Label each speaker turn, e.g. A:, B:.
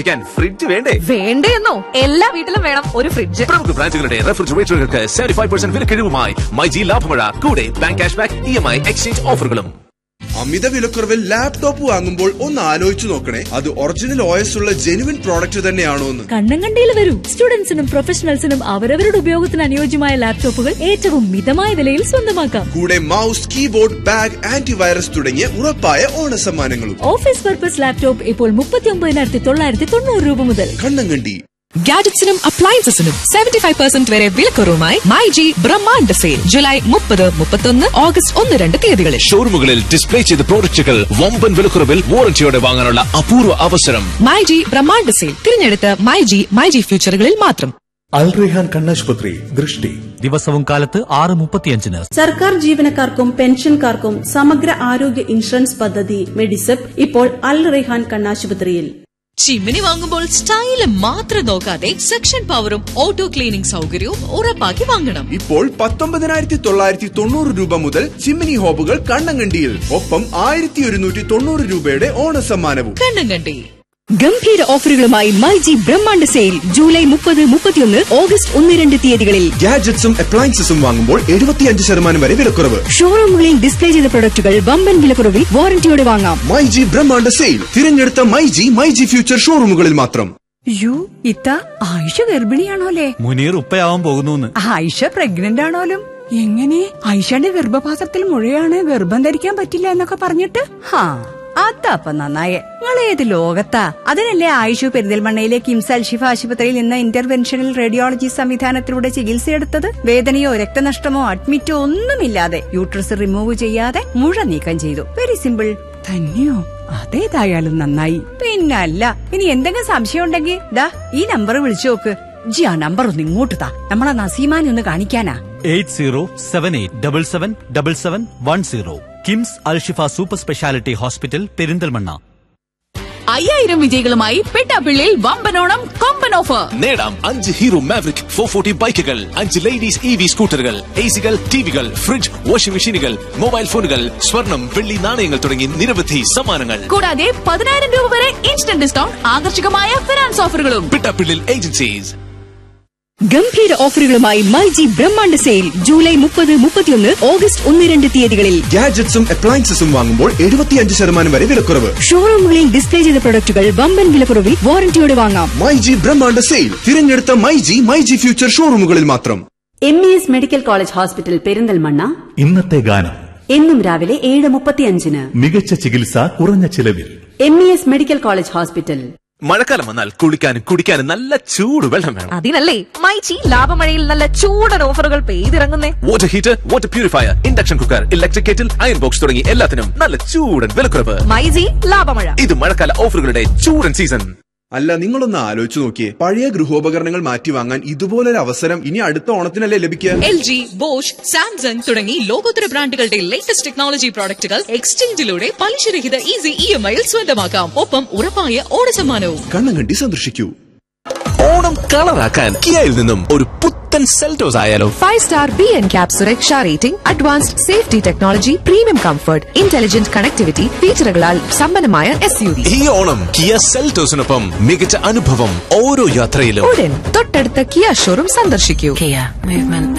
A: Fridge വേണ്ടേ?
B: വേണ്ടേന്നോ? എല്ലാ വീട്ടിലും വേണം ഒരു ഫ്രിഡ്ജ്.
A: പ്രമുഖ ബ്രാൻഡുകളുടെ റെഫ്രിജറേറ്ററുകൾക്ക് 75% വിലക്കിഴിവുമായി മൈജി ലാഭമഴ, കൂടെ bank cash back, EMI exchange ഓഫറുകളും.
C: അമിത വിലക്കുറവിൽ ലാപ്ടോപ്പ് വാങ്ങുമ്പോൾ ഒന്ന് ആലോചിച്ചു നോക്കണേ, അത് ഒറിജിനൽ OS ഉള്ള ജെനുവിൻ പ്രോഡക്റ്റ് തന്നെയാണോ എന്ന്.
D: കണ്ണങ്കണ്ടിയിൽ വരൂ. സ്റ്റുഡൻസിനും പ്രൊഫഷണൽസിനും അവരവരുടെ ഉപയോഗത്തിന് അനുയോജ്യമായ ലാപ്ടോപ്പുകൾ ഏറ്റവും മിതമായ വിലയിൽ സ്വന്തമാക്കാം.
C: കൂടെ മൗസ്, കീബോർഡ്, ബാഗ്, ആന്റിവൈറസ് തുടങ്ങിയ ഉറപ്പായ ഓണ സമ്മാനങ്ങളും.
D: ഓഫീസ് പർപ്പസ് ലാപ്ടോപ്പ് ഇപ്പോൾ 39,990 രൂപ മുതൽ.
C: കണ്ണങ്കണ്ടി.
B: ഗാഡ്ജറ്റ്സിനും അപ്ലയൻസസിനും 75% വരെ വിലക്കുറവുമായി മൈജി ബ്രഹ്മാണ്ഡ സെയിൽ ജൂലൈ 30, 31, ഓഗസ്റ്റ് 1, 2 തീയതികളിൽ.
A: ഷോറൂമുകളിൽ ഡിസ്പ്ലേ ചെയ്ത പ്രോഡക്റ്റുകൾ വമ്പൻ വിലക്കുറവിൽ വാറന്റിയോടെ വാങ്ങാനുള്ള അപൂർവ അവസരം.
B: മൈജി ബ്രഹ്മാണ്ഡ സെയിൽ തിരഞ്ഞെടുത്ത മൈജി ഫ്യൂച്ചറുകളിൽ മാത്രം.
E: അൽ റെഹാൻ കണ്ണാശുപത്രി ദൃഷ്ടി ദിവസവും കാലത്ത് 6:35.
F: സർക്കാർ ജീവനക്കാർക്കും പെൻഷൻകാർക്കും സമഗ്ര ആരോഗ്യ ഇൻഷുറൻസ് പദ്ധതി മെഡിസെപ് ഇപ്പോൾ അൽ റെഹാൻ കണ്ണാശുപത്രിയിൽ.
B: ചിമ്മിനി വാങ്ങുമ്പോൾ സ്റ്റൈല് മാത്രം നോക്കാതെ സെക്ഷൻ പവറും ഓട്ടോ ക്ലീനിംഗ് സൗകര്യവും ഉറപ്പാക്കി വാങ്ങണം.
C: ഇപ്പോൾ 19,990 രൂപ മുതൽ ചിമ്മിനി ഹോബുകൾ കണ്ണങ്കണ്ടിയിൽ. ഒപ്പം 1,190 രൂപയുടെ ഓണസമ്മാനവും.
B: കണ്ണങ്കണ്ടി.
D: ഗംഭീര ഓഫറുകളുമായി മൈജി ബ്രഹ്മാണ്ഡ സെയിൽ ജൂലൈ 30, 31, ഓഗസ്റ്റ് 1, 2 തീയതികളിൽ.
C: ഗാഡ്ജറ്റ്സും അപ്ലയൻസസും വാങ്ങുമ്പോൾ 75% വരെ വിലക്കുറവ്.
D: ഷോറൂമുകളിൽ ഡിസ്പ്ലേ ചെയ്ത പ്രൊഡക്റ്റുകൾ വമ്പൻ വിലക്കുറവിൽ വാറന്റിയോടെ വാങ്ങാം.
C: മൈജി ബ്രഹ്മാണ്ഡ സെയിൽ തിരഞ്ഞെടുത്ത മൈജി ഫ്യൂച്ചർ ഷോറൂമുകളിൽ മാത്രം.
G: ഇത്ത ആയിഷ ഗർഭിണിയാണോലേ?
E: മുനീർ ഉപ്പയാവാൻ പോകുന്നു.
G: ആയിഷ പ്രഗ്നന്റ് ആണോലും? എങ്ങനെ? ആയിഷയുടെ ഗർഭപാത്രത്തിൽ മുഴയാണ്, ഗർഭം ധരിക്കാൻ പറ്റില്ല എന്നൊക്കെ പറഞ്ഞിട്ട്. അതപ്പ നന്നായേ. നിങ്ങളേത് ലോകത്താ? അതിനല്ലേ ആയിഷു പെരിന്തൽമണ്ണയിലെ കിംസ് അൽഷിഫ ആശുപത്രിയിൽ നിന്ന് ഇന്റർവെൻഷണൽ റേഡിയോളജി സംവിധാനത്തിലൂടെ ചികിത്സയെടുത്തത്. വേദനയോ രക്തനഷ്ടമോ അഡ്മിറ്റോ ഒന്നുമില്ലാതെ യൂട്രസ് റിമൂവ് ചെയ്യാതെ മുഴ നീക്കം ചെയ്തു. Very simple. തന്നെയോ? അതേതായാലും നന്നായി. പിന്നല്ല, ഇനി എന്തെങ്കിലും സംശയം ഉണ്ടെങ്കിൽ ദാ ഈ നമ്പർ വിളിച്ചു നോക്ക്. ജി ആ നമ്പർ ഒന്ന് ഇങ്ങോട്ട് താ, നമ്മളെ നസീമാനെ ഒന്ന് കാണിക്കാനാ.
E: 8078777710. KIMS Alshifa super speciality hospital Perinthalmanna.
B: 5000 വിജയികളുമായി പെട്ടാപ്പിള്ളിയിൽ വമ്പനോണം കൊമ്പൻ ഓഫർ.
A: നേടാം 5 ഹീറോ മാവറിക് 440 ബൈക്കുകൾ, 5 ലേഡീസ് EV സ്കൂട്ടറുകൾ, AC-കൾ, TVകൾ, ഫ്രിഡ്ജ്, വാഷിംഗ് മെഷീനുകൾ, മൊബൈൽ ഫോണുകൾ, സ്വർണം, വെള്ളി നാണയങ്ങൾ തുടങ്ങി നിരവധി സമ്മാനങ്ങൾ.
B: കൂടാതെ 10,000 രൂപ വരെ ഇൻസ്റ്റന്റ് ഡിസ്കൗണ്ട്, ആകർഷകമായ ഫിനാൻസ് ഓഫറുകളും.
A: പിട്ടാപ്പിള്ളിൽ ഏജൻസീസ്.
D: ഗംഭീര ഓഫറുകളുമായി മൈജി ബ്രഹ്മാണ്ഡ സെയിൽ ജൂലൈ 30, 31, ഓഗസ്റ്റ് 1, 2 തീയതികളിൽ.
C: ഗാഡ്ജറ്റ്സും അപ്ലയൻസസും വാങ്ങുമ്പോൾ 75% വരെ വിലക്കുറവ്.
D: ഷോറൂമുകളിൽ ഡിസ്പ്ലേ ചെയ്ത പ്രൊഡക്റ്റുകൾ വമ്പൻ വിലക്കുറവിൽ വാറന്റിയോടെ വാങ്ങാം.
C: മൈജി ബ്രഹ്മാണ്ഡ സെയിൽ തിരഞ്ഞെടുത്ത മൈജി ഫ്യൂച്ചർ ഷോറൂമുകളിൽ മാത്രം.
F: MES medical college hospital Perinthalmanna.
E: ഇന്നത്തെ ഗാനം
F: എന്നും രാവിലെ 7:35.
E: മികച്ച ചികിത്സ കുറഞ്ഞ ചിലവിൽ.
F: MES medical college hospital.
A: മഴക്കാലം വന്നാൽ കുളിക്കാനും കുടിക്കാനും നല്ല ചൂട് വെള്ളം വേണം.
B: അതിനല്ലേ മൈജി ലാഭമഴയിൽ നല്ല ചൂടൻ ഓഫറുകൾ പെയ്തിറങ്ങുന്നേ.
A: Water heater, water purifier, induction cooker, electric kettle, iron box തുടങ്ങി എല്ലാത്തിനും നല്ല ചൂടൻ വിലക്കുറവ്.
B: മൈജി ലാഭമഴ.
A: ഇത് മഴക്കാല ഓഫറുകളുടെ ചൂടൻ സീസൺ.
C: അല്ല, നിങ്ങളൊന്ന് ആലോചിച്ചു നോക്കിയേ, പഴയ ഗൃഹോപകരണങ്ങൾ മാറ്റി വാങ്ങാൻ ഇതുപോലൊരു അവസരം ഇനി അടുത്ത ഓണത്തിനല്ലേ ലഭിക്കുക?
B: LG, ബോഷ്, സാംസങ് തുടങ്ങി ലോകോത്തര ബ്രാൻഡുകളുടെ ലേറ്റസ്റ്റ് ടെക്നോളജി പ്രോഡക്റ്റുകൾ എക്സ്ചേഞ്ചിലൂടെ പലിശരഹിത ഈസി EMI-ൽ സ്വന്തമാക്കാം. ഒപ്പം ഉറപ്പായ ഓണസമ്മാനവും.
C: കണ്ണങ്കണ്ടി സന്ദർശിക്കൂ.
A: ഓണം കളറാക്കാൻ കിയയിൽ നിന്നും ഒരു പുത്തൻ സെൽറ്റോസ് ആയാലോ?
B: 5-star BNCAP സുരക്ഷാ rating, advanced safety technology, premium comfort, intelligent connectivity ഫീച്ചറുകളാൽ സമ്പന്നമായ SUV.
A: ഈ ഓണം കിയ സെൽറ്റോസിനൊപ്പം മികച്ച അനുഭവം ഓരോ യാത്രയിലും.
B: ഉടൻ തൊട്ടടുത്ത കിയ ഷോറൂം സന്ദർശിക്കൂ.